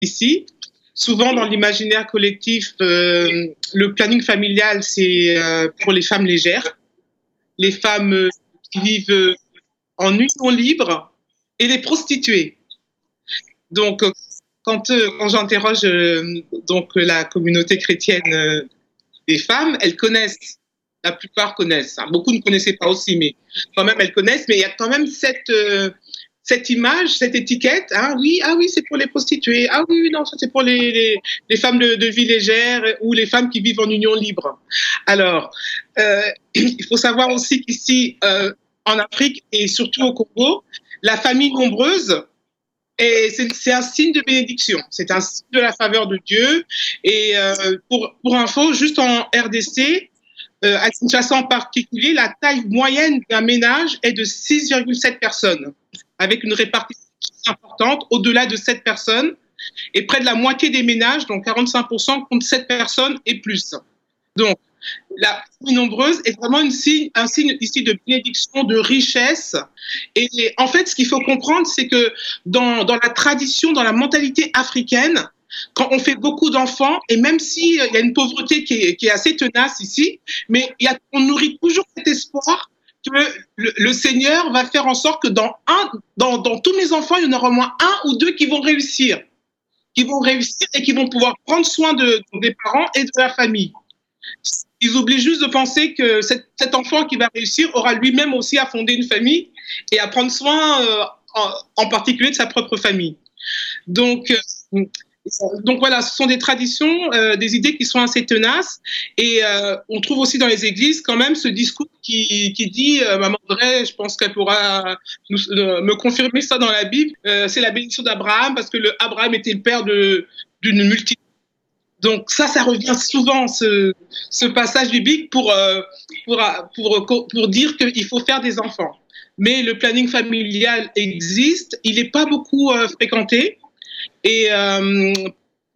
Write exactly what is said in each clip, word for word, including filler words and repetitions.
ici. Souvent, dans l'imaginaire collectif, euh, le planning familial, c'est euh, pour les femmes légères, les femmes euh, qui vivent euh, en union libre et les prostituées. Donc, euh, quand, euh, quand j'interroge euh, donc la communauté chrétienne euh, des femmes, elles connaissent. La plupart connaissent. Hein. Beaucoup ne connaissaient pas aussi, mais quand même, elles connaissent. Mais il y a quand même cette, euh, cette image, cette étiquette. Hein. Oui, ah oui, c'est pour les prostituées. Ah oui, non, ça c'est pour les, les, les femmes de, de vie légère ou les femmes qui vivent en union libre. Alors, euh, il faut savoir aussi qu'ici, euh, en Afrique et surtout au Congo, la famille nombreuse, et c'est, c'est un signe de bénédiction. C'est un signe de la faveur de Dieu. Et euh, pour, pour info, juste en R D C, Euh, à Kinshasa en particulier, la taille moyenne d'un ménage est de six virgule sept personnes, avec une répartition importante, au-delà de sept personnes, et près de la moitié des ménages, donc quarante-cinq pour cent, comptent sept personnes et plus. Donc, la famille nombreuse est vraiment une signe, un signe ici de bénédiction, de richesse. Et, et en fait, ce qu'il faut comprendre, c'est que dans, dans la tradition, dans la mentalité africaine, quand on fait beaucoup d'enfants, et même s'il y a une pauvreté qui est, qui est assez tenace ici, mais il y a, on nourrit toujours cet espoir que le, le Seigneur va faire en sorte que dans, un, dans, dans tous mes enfants, il y en aura au moins un ou deux qui vont réussir, qui vont réussir et qui vont pouvoir prendre soin de, des parents et de la famille. Ils oublient juste de penser que cet, cet enfant qui va réussir aura lui-même aussi à fonder une famille et à prendre soin euh, en, en particulier de sa propre famille. Donc, euh, Donc voilà, ce sont des traditions, euh, des idées qui sont assez tenaces, et euh, on trouve aussi dans les églises quand même ce discours qui, qui dit, euh, Maman Audrey, je pense qu'elle pourra nous, euh, me confirmer ça dans la Bible, euh, c'est la bénédiction d'Abraham parce que le Abraham était le père de, d'une multitude. Donc ça, ça revient souvent, ce, ce passage biblique pour, euh, pour, pour, pour, pour dire qu'il faut faire des enfants. Mais le planning familial existe, il n'est pas beaucoup euh, fréquenté. Et euh, pourquoi ?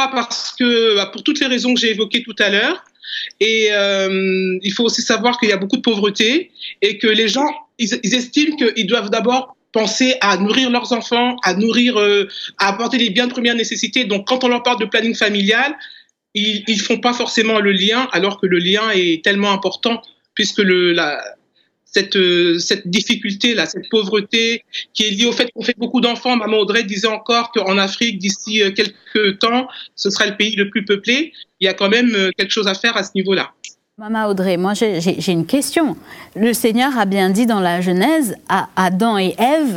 Parce que, bah, pour toutes les raisons que j'ai évoquées tout à l'heure. Et euh, il faut aussi savoir qu'il y a beaucoup de pauvreté et que les gens, ils, ils estiment qu'ils doivent d'abord penser à nourrir leurs enfants, à nourrir, euh, à apporter les biens de première nécessité. Donc, quand on leur parle de planning familial, ils ne font pas forcément le lien, alors que le lien est tellement important puisque le, la, Cette, cette difficulté-là, cette pauvreté qui est liée au fait qu'on fait beaucoup d'enfants. Maman Audrey disait encore qu'en Afrique, d'ici quelques temps, ce sera le pays le plus peuplé. Il y a quand même quelque chose à faire à ce niveau-là. Maman Audrey, moi j'ai, j'ai, j'ai une question. Le Seigneur a bien dit dans la Genèse à Adam et Ève,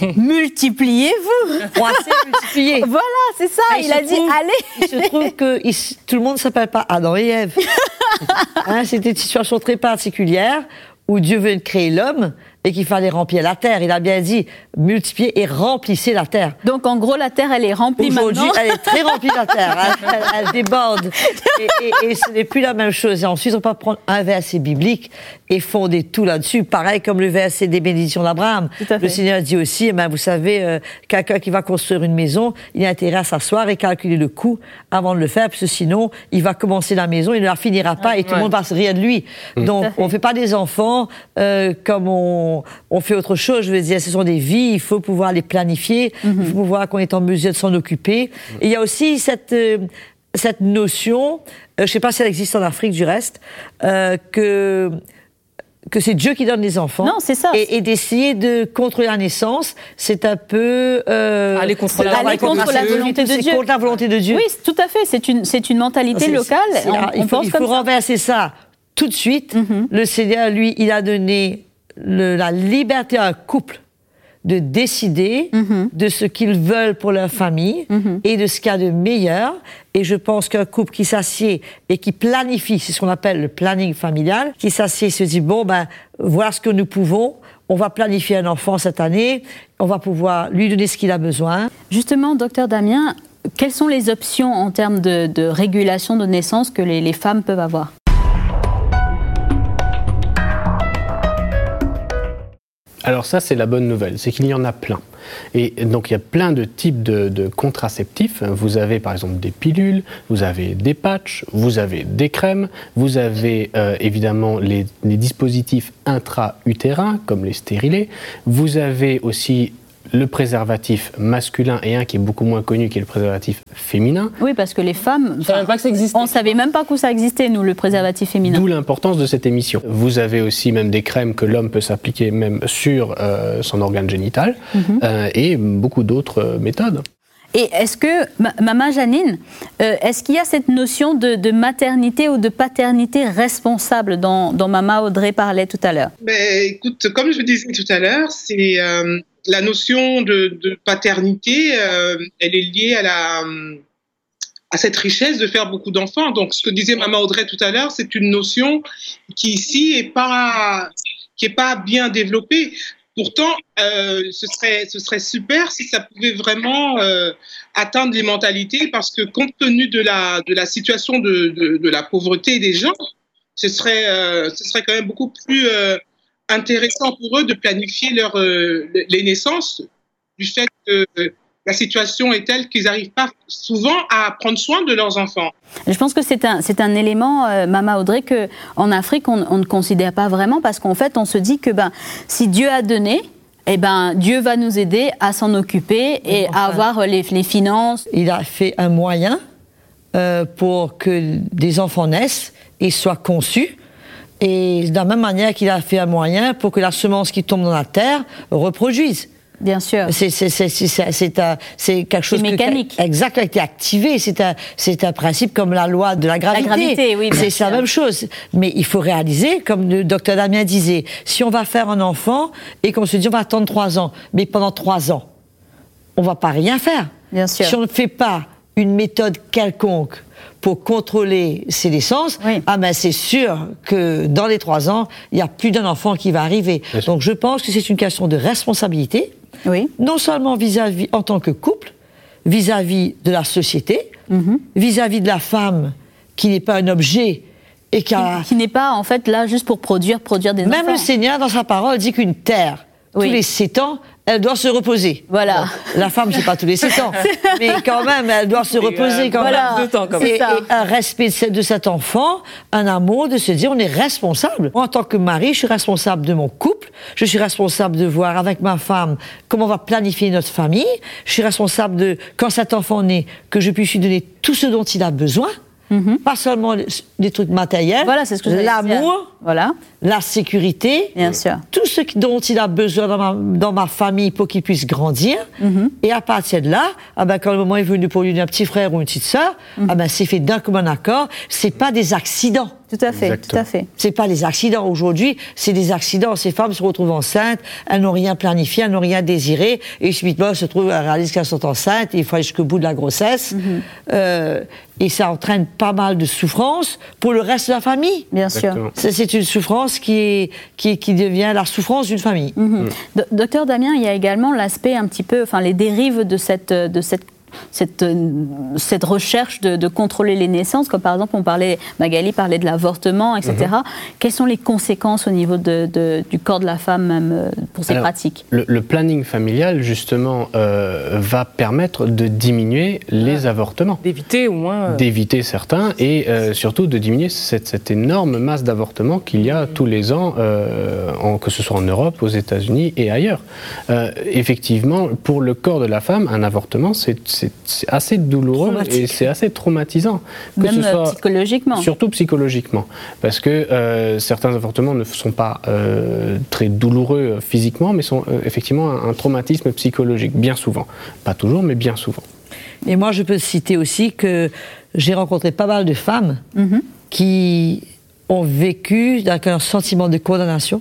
multipliez-vous. Croissez, multipliez. Voilà, c'est ça. Mais il, il a dit, trouve, allez. Il se trouve que il, tout le monde ne s'appelle pas Adam et Ève. Hein, c'était une situation très particulière où Dieu veut créer l'homme et qu'il fallait remplir la terre. Il a bien dit, multipliez et remplissez la terre. Donc, en gros, la terre, elle est remplie Aujourd'hui, maintenant. elle est très remplie, la terre. Elle, elle, elle déborde. Et, et, et ce n'est plus la même chose. Et ensuite, on peut prendre un verset biblique et fonder tout là-dessus. Pareil comme le verset des bénédictions d'Abraham. Le Seigneur dit aussi, eh ben, vous savez, euh, quelqu'un qui va construire une maison, il a intérêt à s'asseoir et calculer le coût avant de le faire, parce que sinon, il va commencer la maison, il ne la finira pas, et tout ouais. le monde va se rire de lui. Mmh. Donc, on ne fait pas des enfants euh, comme on, on fait autre chose. Je veux dire, ce sont des vies, il faut pouvoir les planifier, mmh. il faut pouvoir qu'on est en mesure de s'en occuper. Mmh. Et il y a aussi cette... Euh, cette notion, euh, je ne sais pas si elle existe en Afrique du reste, euh, que... que c'est Dieu qui donne les enfants. Non, c'est ça. Et, et d'essayer de contrôler la naissance, c'est un peu... Euh, aller contre la, aller contre la volonté de Dieu. contre la volonté de Dieu. Oui, tout à fait. C'est une, c'est une mentalité c'est, locale. C'est, on, il faut, on pense il comme faut ça. renverser ça tout de suite. Mm-hmm. Le Seigneur, lui, il a donné le, la liberté à un couple de décider mm-hmm. de ce qu'ils veulent pour leur famille mm-hmm. et de ce qu'il y a de meilleur. Et je pense qu'un couple qui s'assied et qui planifie, c'est ce qu'on appelle le planning familial, qui s'assied et se dit, bon, ben, voilà ce que nous pouvons, on va planifier un enfant cette année, on va pouvoir lui donner ce qu'il a besoin. Justement, docteur Damien, quelles sont les options en termes de, de régulation de naissance que les, les femmes peuvent avoir ? Alors ça, c'est la bonne nouvelle, c'est qu'il y en a plein. Et donc, il y a plein de types de, de contraceptifs. Vous avez, par exemple, des pilules, vous avez des patchs, vous avez des crèmes, vous avez euh, évidemment les, les dispositifs intra-utérins, comme les stérilés. Vous avez aussi le préservatif masculin et un qui est beaucoup moins connu, qui est le préservatif féminin. Oui, parce que les femmes, je savais même pas que ça existait. On ne savait même pas que ça existait, nous, le préservatif féminin. D'où l'importance de cette émission. Vous avez aussi même des crèmes que l'homme peut s'appliquer même sur euh, son organe génital, mm-hmm. euh, et beaucoup d'autres euh, méthodes. Et est-ce que, maman Janine, euh, est-ce qu'il y a cette notion de, de maternité ou de paternité responsable dont, dont maman Audrey parlait tout à l'heure? Ben, écoute, comme je disais tout à l'heure, c'est euh, la notion de, de paternité, euh, elle est liée à la à cette richesse de faire beaucoup d'enfants. Donc, ce que disait maman Audrey tout à l'heure, c'est une notion qui ici est pas qui est pas bien développée. Pourtant, euh, ce serait ce serait super si ça pouvait vraiment euh, atteindre les mentalités, parce que compte tenu de la de la situation de de, de la pauvreté des gens, ce serait euh, ce serait quand même beaucoup plus euh, intéressant pour eux de planifier leur euh, les naissances, du fait que euh, la situation est telle qu'ils n'arrivent pas souvent à prendre soin de leurs enfants. Je pense que c'est un, c'est un élément, euh, Mama Audrey, qu'en Afrique, on, on ne considère pas vraiment, parce qu'en fait, on se dit que ben, si Dieu a donné, eh ben, Dieu va nous aider à s'en occuper et enfin, à avoir les, les finances. Il a fait un moyen euh, pour que des enfants naissent et soient conçus. Et de la même manière qu'il a fait un moyen pour que la semence qui tombe dans la terre reproduise. Bien sûr. C'est, c'est, c'est, c'est, c'est, un, c'est quelque chose c'est mécanique. Que, exact, qui a été activé. C'est un, c'est un principe comme la loi de la gravité. La gravité, oui. C'est la même chose. Mais il faut réaliser, comme le docteur Damien disait, si on va faire un enfant et qu'on se dit on va attendre trois ans, mais pendant trois ans, on va pas rien faire. Bien sûr. Si on ne fait pas une méthode quelconque pour contrôler ses naissances, oui. ah ben c'est sûr que dans les trois ans, il n'y a plus d'un enfant qui va arriver. Donc je pense que c'est une question de responsabilité, oui. non seulement vis-à-vis en tant que couple, vis-à-vis de la société, mm-hmm. vis-à-vis de la femme qui n'est pas un objet et qui, a... qui, qui n'est pas en fait là juste pour produire, produire des Même enfants. Même le Seigneur dans sa parole dit qu'une terre, oui. tous les sept ans, elle doit se reposer. Voilà. Bon, la femme, c'est pas tous les sept ans, mais quand même, elle doit se reposer quand voilà. même. Temps, quand même. Et, et un respect de cet enfant, un amour, de se dire on est responsable. Moi, en tant que mari, je suis responsable de mon couple. Je suis responsable de voir avec ma femme comment on va planifier notre famille. Je suis responsable de, quand cet enfant naît, que je puisse lui donner tout ce dont il a besoin. Mm-hmm. Pas seulement les, les trucs matériels, voilà, c'est ce que l'amour, voilà. la sécurité, bien sûr. tout ce dont il a besoin dans ma, dans ma famille pour qu'il puisse grandir. Mm-hmm. Et à partir de là, ah ben, quand le moment est venu pour lui donner un petit frère ou une petite sœur, mm-hmm. ah ben, c'est fait d'un commun accord. C'est pas des accidents. Tout à fait, Exactement. tout à fait. C'est pas des accidents. Aujourd'hui, c'est des accidents. Ces femmes se retrouvent enceintes, elles n'ont rien planifié, elles n'ont rien désiré, et subitement, elles se trouvent, elles réalisent qu'elles sont enceintes, et il faut aller jusqu'au bout de la grossesse. Mm-hmm. Euh, et ça entraîne pas mal de souffrance pour le reste de la famille. Bien sûr. C'est, c'est une souffrance qui, est, qui, qui devient la souffrance d'une famille. Mm-hmm. Mm. Do- Docteur Damien, il y a également l'aspect un petit peu, enfin les dérives de cette, de cette Cette, cette recherche de, de contrôler les naissances, comme par exemple on parlait, Magali parlait de l'avortement, et cetera. Mm-hmm. Quelles sont les conséquences au niveau de, de, du corps de la femme même pour ces Alors, pratiques? le, le planning familial justement euh, va permettre de diminuer les ah, avortements, d'éviter au moins, euh... d'éviter certains et euh, surtout de diminuer cette, cette énorme masse d'avortements qu'il y a tous les ans, euh, en, que ce soit en Europe, aux États-Unis et ailleurs. Euh, effectivement, pour le corps de la femme, un avortement c'est, c'est c'est assez douloureux et c'est assez traumatisant. Que Même ce soit, psychologiquement. Surtout psychologiquement. Parce que euh, certains avortements ne sont pas euh, très douloureux physiquement, mais sont euh, effectivement un, un traumatisme psychologique, bien souvent. Pas toujours, mais bien souvent. Et moi, je peux citer aussi que j'ai rencontré pas mal de femmes mm-hmm. qui ont vécu avec un sentiment de condamnation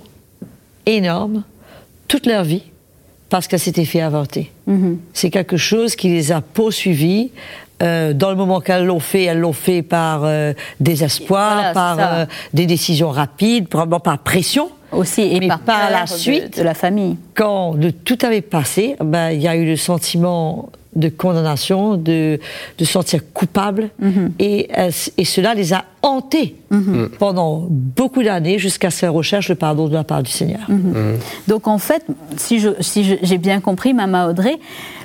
énorme toute leur vie, parce qu'elles s'étaient fait avorter. Mm-hmm. C'est quelque chose qui les a poursuivies. Euh, dans le moment qu'elles l'ont fait, elles l'ont fait par euh, désespoir, voilà, par euh, des décisions rapides, probablement par pression. Aussi, et mais par, par la suite, de, de la famille. Quand de tout avait passé, ben, il y a eu le sentiment de condamnation, de, de sentir coupable, mm-hmm. et, et cela les a hantés mm-hmm. pendant beaucoup d'années jusqu'à ce qu'elles recherchent le pardon de la part du Seigneur. Mm-hmm. Mm-hmm. Donc en fait, si, je, si je, j'ai bien compris, Maman Audrey,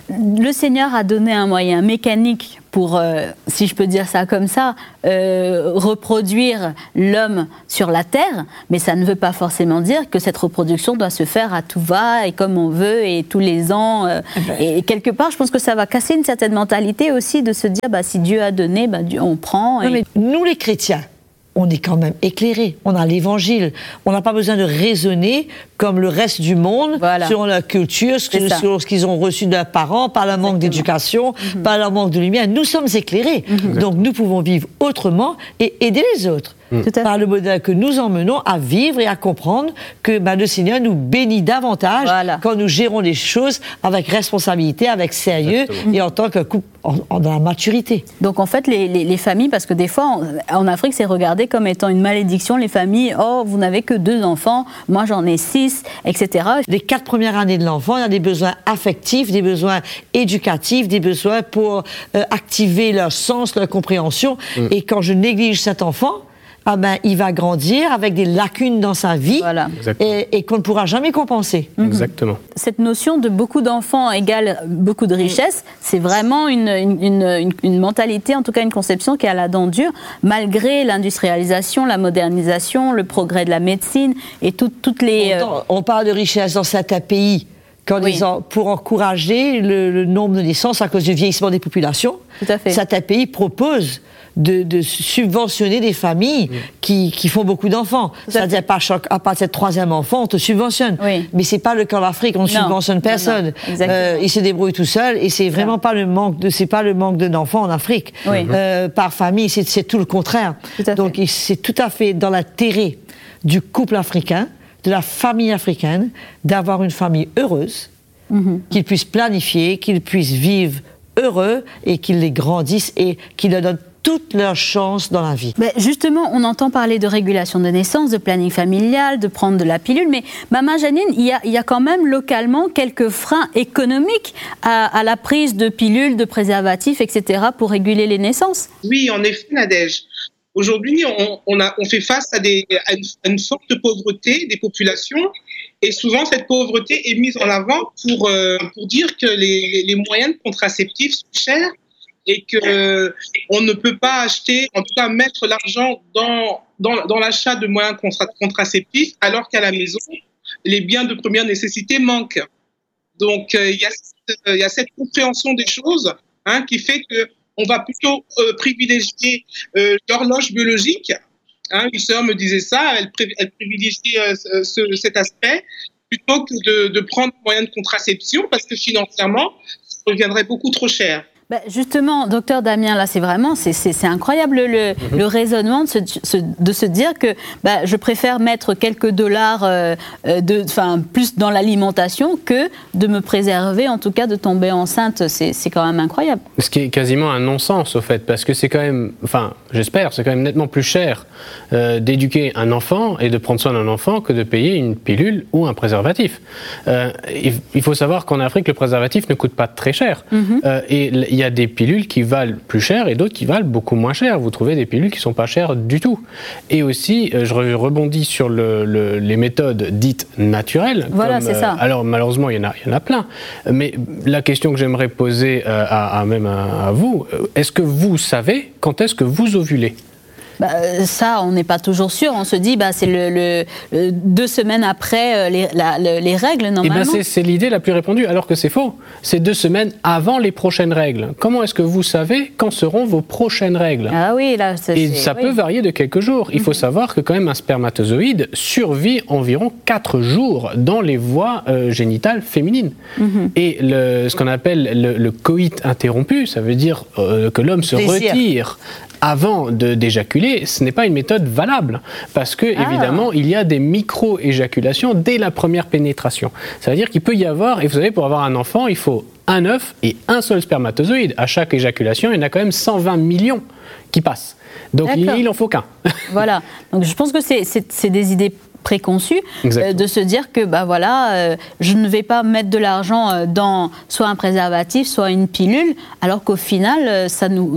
le Seigneur a donné un moyen mécanique pour, euh, si je peux dire ça comme ça, euh, reproduire l'homme sur la terre, mais ça ne veut pas forcément dire que cette reproduction doit se faire à tout va et comme on veut et tous les ans. Euh, et quelque part, je pense que ça va casser une certaine mentalité aussi de se dire, bah, si Dieu a donné, bah, Dieu, on prend. Et... Oui, mais nous les chrétiens, on est quand même éclairés. On a l'évangile. On n'a pas besoin de raisonner comme le reste du monde, voilà. Selon la culture, selon ce qu'ils ont reçu de leurs parents, par le manque d'éducation, mm-hmm. par le manque de lumière. Nous sommes éclairés. Mm-hmm. Donc nous pouvons vivre autrement et aider les autres. Mm. Par le modèle que nous emmenons à vivre et à comprendre que ben, le Seigneur nous bénit davantage voilà. quand nous gérons les choses avec responsabilité, avec sérieux Exactement. Et en tant que couple en, en, dans la maturité. Donc en fait, les, les, les familles, parce que des fois, en, en Afrique, c'est regardé comme étant une malédiction, les familles, oh, vous n'avez que deux enfants, moi j'en ai six, et cetera. Les quatre premières années de l'enfant, il y a des besoins affectifs, des besoins éducatifs, des besoins pour euh, activer leur sens, leur compréhension. Mm. Et quand je néglige cet enfant, ah ben, il va grandir avec des lacunes dans sa vie voilà. et, et qu'on ne pourra jamais compenser. Exactement. Cette notion de beaucoup d'enfants égale beaucoup de richesses, c'est vraiment une, une, une, une mentalité, en tout cas une conception qui est à la dent dure, malgré l'industrialisation, la modernisation, le progrès de la médecine et tout, toutes les... Euh... On parle de richesse dans certains pays. Quand oui. en, pour encourager le, le nombre de naissances à cause du vieillissement des populations, Tout à fait. certains pays proposent de, de subventionner des familles oui. qui, qui font beaucoup d'enfants. C'est-à-dire à partir de troisième enfant, on te subventionne. Oui. Mais c'est pas le cas en Afrique, on ne subventionne personne. Non, non. Euh, ils se débrouillent tout seuls et c'est vraiment pas le manque de, c'est pas le manque d'enfants en Afrique. Oui. Euh, par famille, c'est, c'est tout le contraire. Tout Donc fait. C'est tout à fait dans l'intérêt du couple africain, de la famille africaine, d'avoir une famille heureuse, mm-hmm. qu'ils puissent planifier, qu'ils puissent vivre heureux et qu'ils les grandissent et qu'ils leur donnent toutes leurs chances dans la vie. Mais justement, on entend parler de régulation de naissance, de planning familial, de prendre de la pilule, mais Maman Janine, il y a, il y a quand même localement quelques freins économiques à, à la prise de pilules, de préservatifs, et cetera pour réguler les naissances. Oui, en effet, Nadège. Aujourd'hui, on, on, a, on fait face à, des, à, une, à une forte pauvreté des populations et souvent cette pauvreté est mise en avant pour, euh, pour dire que les, les moyens contraceptifs sont chers et qu'on euh, ne peut pas acheter, en tout cas mettre l'argent dans, dans, dans l'achat de moyens contra- contraceptifs alors qu'à la maison, les biens de première nécessité manquent. Donc, il euh, y, euh, y a cette compréhension des choses hein, qui fait que on va plutôt euh, privilégier euh, l'horloge biologique. Hein, une sœur me disait ça, elle, pré- elle privilégie euh, ce, cet aspect plutôt que de, de prendre moyen de contraception parce que financièrement, ça reviendrait beaucoup trop cher. Bah justement, docteur Damien, là, c'est vraiment, c'est, c'est, c'est incroyable le, mmh. le raisonnement de se, de se dire que bah, je préfère mettre quelques dollars, euh, de, enfin, plus dans l'alimentation que de me préserver, en tout cas, de tomber enceinte. C'est, c'est quand même incroyable. Ce qui est quasiment un non-sens, au fait, parce que c'est quand même, enfin, j'espère, c'est quand même nettement plus cher euh, d'éduquer un enfant et de prendre soin d'un enfant que de payer une pilule ou un préservatif. Euh, il, il faut savoir qu'en Afrique, le préservatif ne coûte pas très cher. Mmh. Euh, et il Il y a des pilules qui valent plus cher et d'autres qui valent beaucoup moins cher. Vous trouvez des pilules qui ne sont pas chères du tout. Et aussi, je rebondis sur le, le, les méthodes dites naturelles. Voilà, comme, c'est ça. Euh, alors, malheureusement, il y en a, il y en a plein. Mais la question que j'aimerais poser euh, à, à même à, à vous, est-ce que vous savez quand est-ce que vous ovulez ? Bah, ça, on n'est pas toujours sûr. On se dit, bah, c'est le, le, le deux semaines après les, la, le, les règles, normalement. Eh ben c'est, c'est l'idée la plus répandue, alors que c'est faux. C'est deux semaines avant les prochaines règles. Comment est-ce que vous savez quand seront vos prochaines règles ? Ah oui, là, c'est, Et c'est, ça oui. peut varier de quelques jours. Il faut mm-hmm. savoir que quand même un spermatozoïde survit environ quatre jours dans les voies euh, génitales féminines. Mm-hmm. Et le, ce qu'on appelle le, le coït interrompu, ça veut dire euh, que l'homme se Plaisir. retire avant de, d'éjaculer, ce n'est pas une méthode valable, parce que, ah. évidemment, il y a des micro-éjaculations dès la première pénétration. Ça veut dire qu'il peut y avoir, et vous savez, pour avoir un enfant, il faut un œuf et un seul spermatozoïde. À chaque éjaculation, il y en a quand même cent vingt millions qui passent. Donc, il, il en faut qu'un. Voilà. Donc, je pense que c'est, c'est, c'est des idées préconçues, euh, de se dire que bah voilà, euh, je ne vais pas mettre de l'argent dans soit un préservatif, soit une pilule, alors qu'au final, ça nous...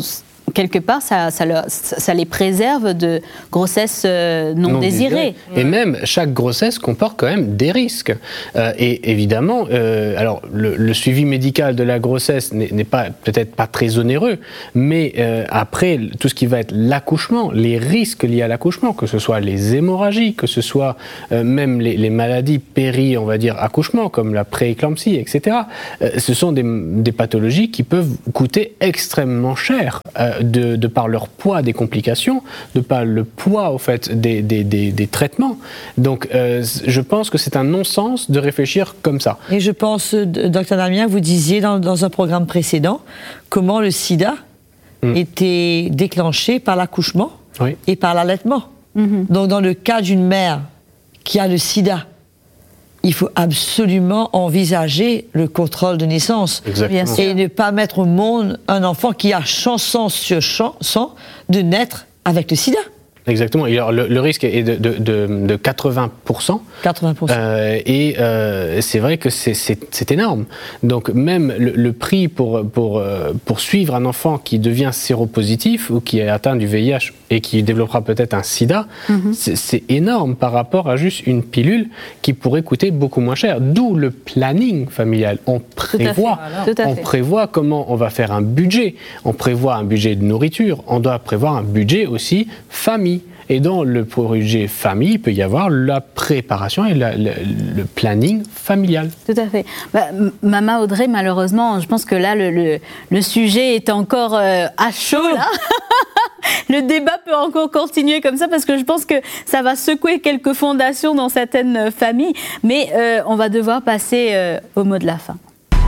quelque part, ça, ça, leur, ça les préserve de grossesses euh, non, non désirées. désirées. Et même, chaque grossesse comporte quand même des risques. Euh, et évidemment, euh, alors, le, le suivi médical de la grossesse n'est, n'est pas, peut-être pas très onéreux, mais euh, après, tout ce qui va être l'accouchement, les risques liés à l'accouchement, que ce soit les hémorragies, que ce soit euh, même les, les maladies péri, on va dire, accouchement, comme la prééclampsie, et cetera, euh, ce sont des, des pathologies qui peuvent coûter extrêmement cher. Euh, De, de par leur poids des complications, de par le poids au fait des, des, des, des traitements. Donc euh, je pense que c'est un non-sens de réfléchir comme ça. Et je pense, docteur Damien, vous disiez dans, dans un programme précédent comment le sida mmh. était déclenché par l'accouchement oui. et par l'allaitement. Mmh. Donc dans le cas d'une mère qui a le sida, il faut absolument envisager le contrôle de naissance. Exactement. Et ne pas mettre au monde un enfant qui a chanson sur chanson de naître avec le sida. Exactement. Et alors, le, le risque est de, de, de, de quatre-vingts pour cent. quatre-vingts pour cent. Euh, et euh, c'est vrai que c'est, c'est, c'est énorme. Donc même le, le prix pour, pour, pour suivre un enfant qui devient séropositif ou qui est atteint du V I H et qui développera peut-être un sida, mm-hmm. c'est, c'est énorme par rapport à juste une pilule qui pourrait coûter beaucoup moins cher. D'où le planning familial. On prévoit, Tout à fait. on prévoit comment on va faire un budget. On prévoit un budget de nourriture. On doit prévoir un budget aussi famille. Et dans le budget famille, il peut y avoir la préparation et la, le, le planning familial. Tout à fait. Bah, Maman Audrey, malheureusement, je pense que là, le, le, le sujet est encore euh, à chaud. Là. Le débat peut encore continuer comme ça parce que je pense que ça va secouer quelques fondations dans certaines familles. Mais euh, on va devoir passer euh, au mot de la fin.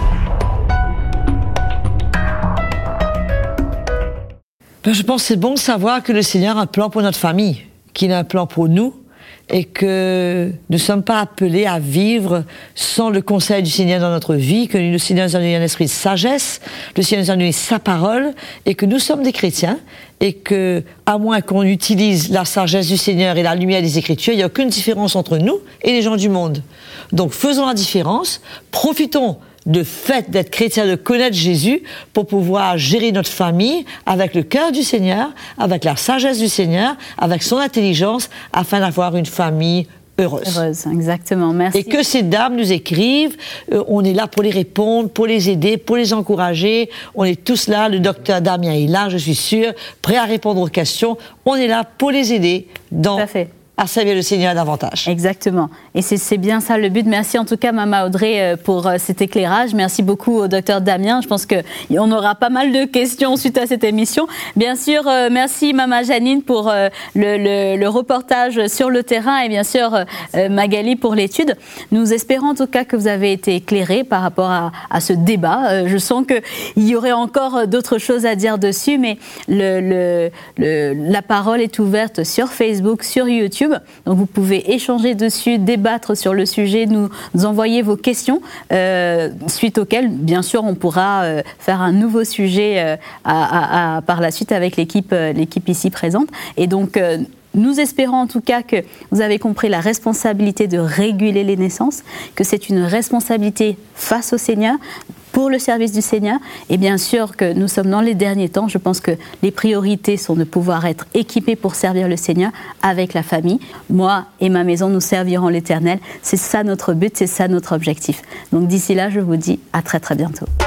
Je pense que c'est bon de savoir que le Seigneur a un plan pour notre famille, qu'il a un plan pour nous, et que nous ne sommes pas appelés à vivre sans le conseil du Seigneur dans notre vie, que le Seigneur nous a donné un esprit de sagesse, le Seigneur nous a donné sa parole, et que nous sommes des chrétiens, et que, à moins qu'on utilise la sagesse du Seigneur et la lumière des Écritures, il n'y a aucune différence entre nous et les gens du monde. Donc faisons la différence, profitons de fait d'être chrétien, de connaître Jésus, pour pouvoir gérer notre famille avec le cœur du Seigneur, avec la sagesse du Seigneur, avec son intelligence, afin d'avoir une famille heureuse. Heureuse, exactement, merci. Et que ces dames nous écrivent, euh, on est là pour les répondre, pour les aider, pour les encourager, on est tous là, le docteur Damien est là, je suis sûr, prêt à répondre aux questions, on est là pour les aider dans... Tout à fait. à servir le Seigneur davantage. Exactement. Et c'est, c'est bien ça le but. Merci en tout cas, Maman Audrey, pour cet éclairage. Merci beaucoup au docteur Damien. Je pense qu'on aura pas mal de questions suite à cette émission. Bien sûr, euh, merci Maman Janine pour euh, le, le, le reportage sur le terrain et bien sûr euh, Magali pour l'étude. Nous espérons en tout cas que vous avez été éclairés par rapport à, à ce débat. Euh, je sens qu'il y aurait encore d'autres choses à dire dessus, mais le, le, le, la parole est ouverte sur Facebook, sur YouTube. Donc vous pouvez échanger dessus, débattre sur le sujet, nous, nous envoyer vos questions, euh, suite auxquelles, bien sûr, on pourra euh, faire un nouveau sujet euh, à, à, à, par la suite avec l'équipe, euh, l'équipe ici présente. Et donc, euh, nous espérons en tout cas que vous avez compris la responsabilité de réguler les naissances, que c'est une responsabilité face au Seigneur, pour le service du Seigneur. Et bien sûr que nous sommes dans les derniers temps. Je pense que les priorités sont de pouvoir être équipés pour servir le Seigneur avec la famille. Moi et ma maison, nous servirons l'Éternel. C'est ça notre but, c'est ça notre objectif. Donc d'ici là, je vous dis à très très bientôt.